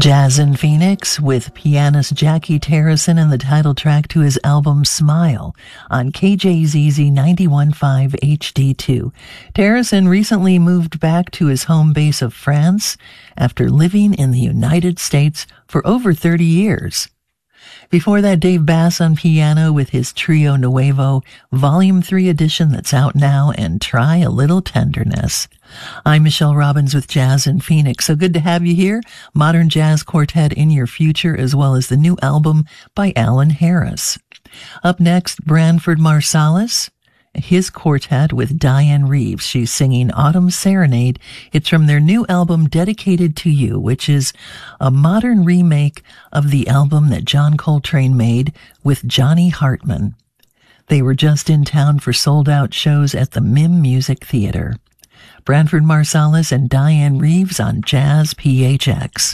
Jazz in Phoenix with pianist Jackie Terrison and the title track to his album Smile on KJZZ 91.5 HD2. Terrison recently moved back to his home base of France after living in the United States for over 30 years. Before that, Dave Bass on piano with his Trio Nuevo Volume 3 edition that's out now, and Try a Little Tenderness. I'm Michelle Robbins with Jazz in Phoenix. So good to have you here. Modern Jazz Quartet in your future, as well as the new album by Alan Harris. Up next, Branford Marsalis, his quartet with Diane Reeves. She's singing Autumn Serenade. It's from their new album Dedicated to You, which is a modern remake of the album that John Coltrane made with Johnny Hartman. They were just in town for sold-out shows at the MIM Music Theater. Branford Marsalis and Diane Reeves on Jazz PHX.